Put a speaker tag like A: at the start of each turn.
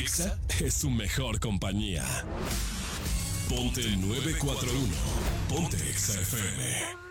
A: Exa es su mejor compañía. Ponte 941. Ponte Exa FM.